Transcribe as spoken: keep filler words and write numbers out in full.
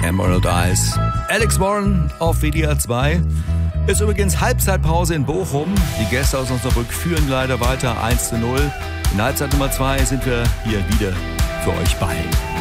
Emerald Eyes. Alex Warren auf W D R zwei. Ist übrigens Halbzeitpause in Bochum. Die Gäste aus Osnabrück führen leider weiter eins zu null. In Halbzeit Nummer zwei sind wir hier wieder für euch bei.